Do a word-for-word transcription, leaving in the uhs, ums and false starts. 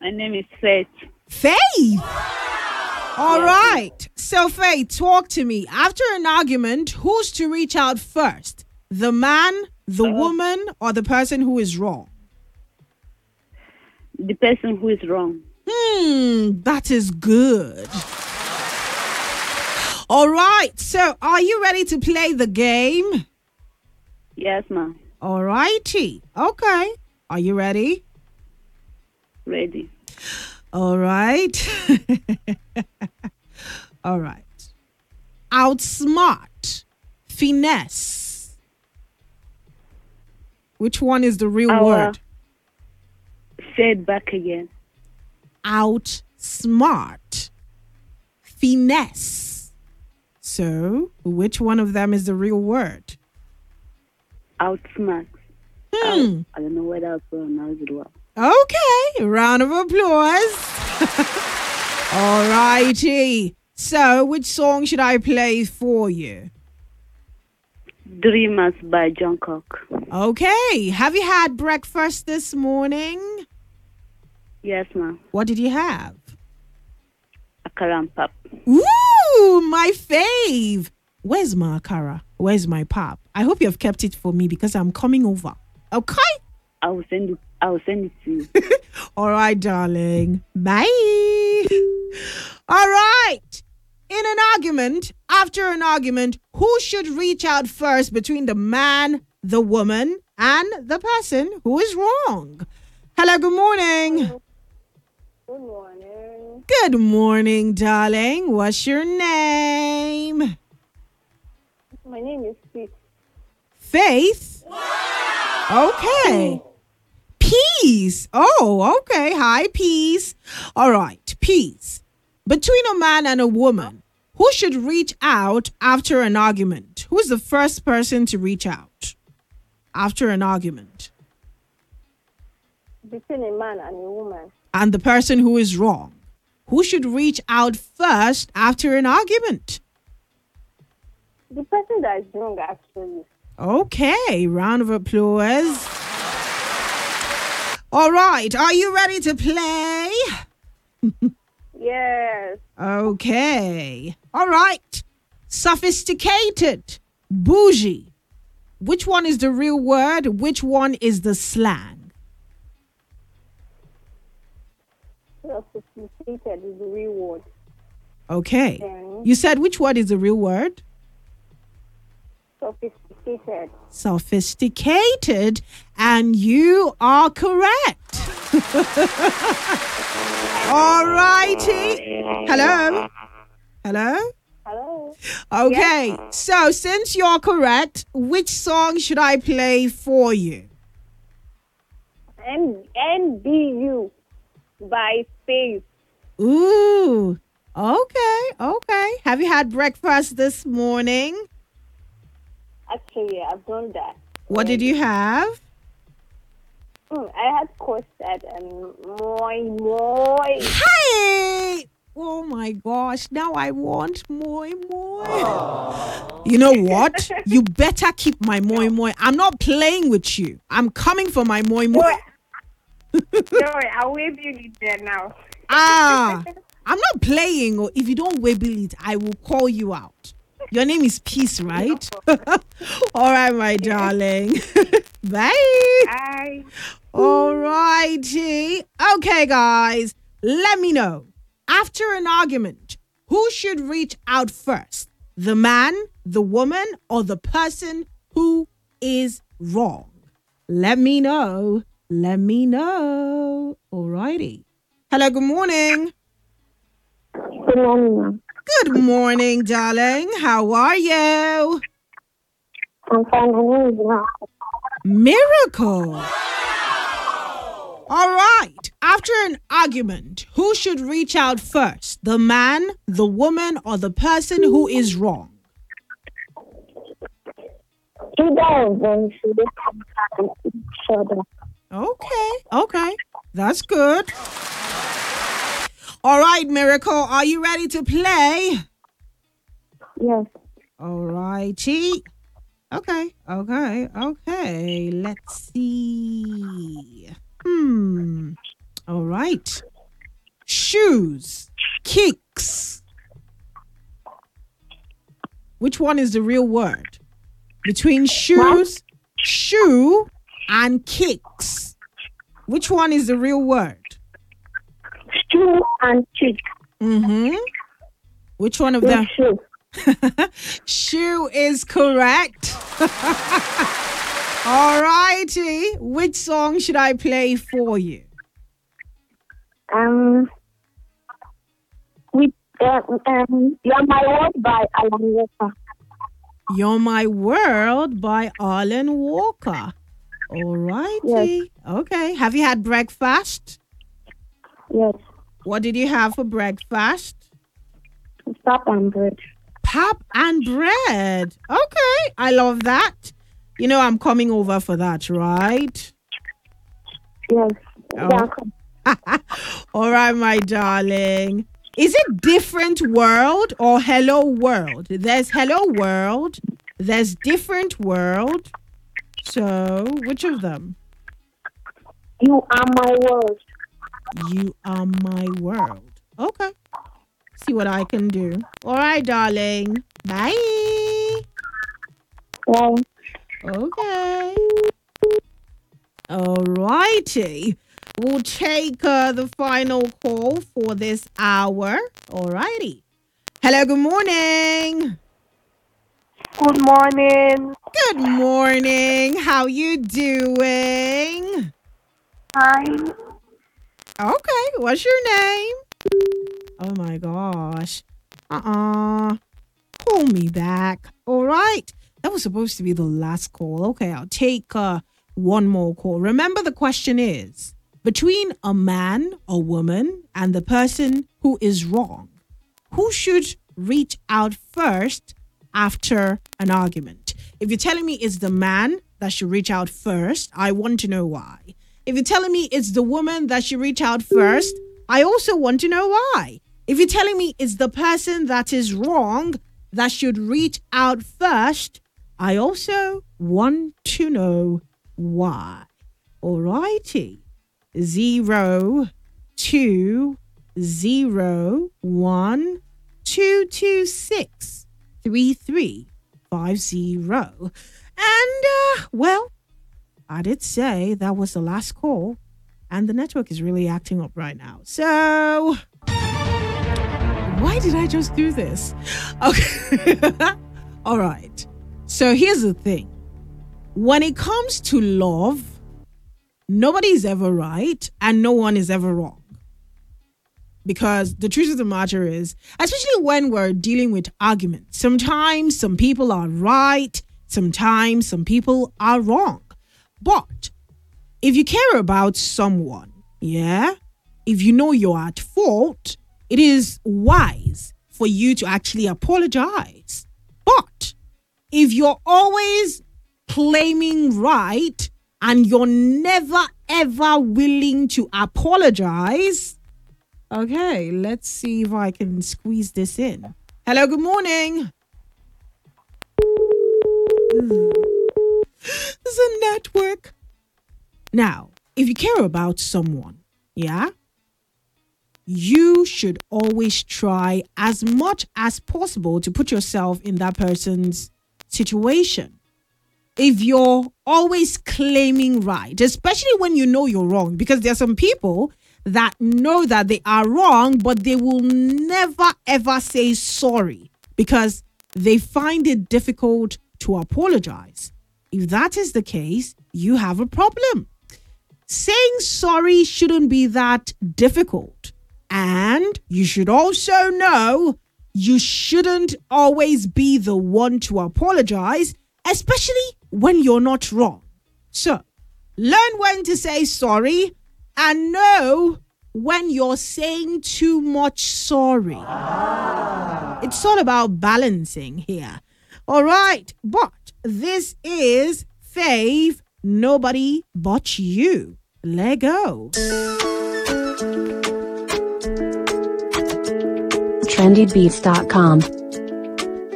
My name is Faith. Faith. All Yes, right. So, Faith, talk to me. After an argument, who's to reach out first? The man, the Uh, woman, or the person who is wrong? the person who is wrong. Hmm, that is good. All right. So, are you ready to play the game? Yes, ma'am. All righty. Okay. Are you ready? Ready. All right. All right. Outsmart. Finesse. Which one is the real Our- word? Say it back again. Outsmart. Finesse. So, which one of them is the real word? Outsmart. Hmm. I don't know whether I pronounced it well. Okay. Round of applause. All righty. So, which song should I play for you? Dreamers by John Cook. Okay. Have you had breakfast this morning? Yes, ma'am. What did you have? Akara and pap. Ooh, my fave. Where's my akara? Where's my pap? I hope you have kept it for me because I'm coming over. Okay? I will send it. I will send it to you. All right, darling. Bye. All right. In an argument, after an argument, who should reach out first between the man, the woman, and the person who is wrong? Hello, good morning. Good morning. Good morning, darling. What's your name? My name is Faith. Faith? Okay. Peace. Oh, okay. Hi, Peace. All right, Peace. Between a man and a woman, who should reach out after an argument? Who is the first person to reach out after an argument? Between a man and a woman. And the person who is wrong. Who should reach out first after an argument? The person that is wrong, actually. Okay, round of applause. All right, are you ready to play? Yes. Okay. All right. Sophisticated. Bougie. Which one is the real word? Which one is the slang? Sophisticated is the real word. Okay. Then You said which word is the real word? sophisticated. Sophisticated. And you are correct. All righty. Hello? Hello? Hello. Okay. So since you're correct, which song should I play for you? M N B U by Faith. Ooh. Okay. Okay. Have you had breakfast this morning? Actually, I've done that. What did you have? Mm, I had custard and moi moi. Hey! Oh my gosh, now I want moi moi. You know what? You better keep my moi moi. I'm not playing with you. I'm coming for my moi moi. Sorry, I'll wave you it there now. Ah, I'm not playing. Or if you don't wibble it, I will call you out. Your name is Peace, right? All right, my darling. Bye. Bye. All righty. Okay, guys, let me know. After an argument, who should reach out first? The man, the woman, or the person who is wrong? Let me know. Let me know. All righty. Hello, good morning. Good morning, ma'am. Good morning, darling. How are you? I'm fine. My name is Miracle. Miracle. All right. After an argument, who should reach out first? The man, the woman, or the person who is wrong? Either of them should contact each other. Okay. Okay. That's good. All right, Miracle. Are you ready to play? Yes. All righty. Okay. Okay. Okay. Let's see. Hmm. All right. shoes, kicks. Which one is the real word? Between shoes, shoe, and kicks. Which one is the real word? Shoe and kick. Mm-hmm. Which one of them? Shoe. Shoe is correct. All righty. Which song should I play for you? Um, with uh, um, You're My World by Alan Walker. You're My World by Alan Walker. All righty. Yes. Okay. Have you had breakfast? Yes. What did you have for breakfast? Stop and bread. Pap and bread. Okay. I love that. You know I'm coming over for that, right? Yes. Oh. Yeah. All right, my darling. Is it different world or hello world? There's hello world. There's different world. So, which of them? You Are My World. You are my world. Okay. See what I can do. All right, darling. Bye. Well, Okay. All righty. We'll take uh, the final call for this hour. All righty. Hello, good morning. good morning. Good morning. How you doing? Hi. Okay. What's your name? Oh, my gosh. Uh-uh. Call me back. All right. That was supposed to be the last call. Okay, I'll take uh, one more call. Remember, the question is, between a man or woman and the person who is wrong, who should reach out first after an argument? If you're telling me it's the man that should reach out first, I want to know why. If you're telling me it's the woman that should reach out first, I also want to know why. If you're telling me it's the person that is wrong that should reach out first, I also want to know why. All righty. Zero, two, zero, one, two, two, six, three, three, five, zero. And, uh, well, I did say that was the last call, and the network is really acting up right now. So, why did I just do this? Okay. All right. So here's the thing. When it comes to love, nobody's ever right and no one is ever wrong. Because the truth of the matter is, especially when we're dealing with arguments, sometimes some people are right, sometimes some people are wrong. But if you care about someone, yeah, if you know you're at fault, it is wise for you to actually apologize. But if you're always claiming right and you're never ever willing to apologize, okay, let's see if I can squeeze this in. Hello, good morning. There's a network. Now, if you care about someone, yeah, you should always try as much as possible to put yourself in that person's situation. If you're always claiming right, especially when you know you're wrong, because there are some people that know that they are wrong, but they will never ever say sorry because they find it difficult to apologize. If that is the case, you have a problem. Saying sorry shouldn't be that difficult. And you should also know you shouldn't always be the one to apologize, especially when you're not wrong. So, learn when to say sorry and know when you're saying too much sorry. Ah. It's all about balancing here. All right, but this is Fave, Nobody But You. Let go. trendy beats dot com